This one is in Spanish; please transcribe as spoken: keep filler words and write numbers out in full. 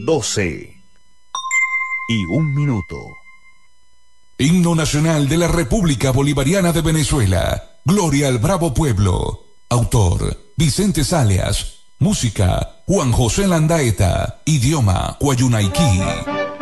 doce y un minuto. Himno nacional de la República Bolivariana de Venezuela. Gloria al bravo pueblo. Autor: Vicente Salias. Música: Juan José Landaeta. Idioma: Guayunaiquí.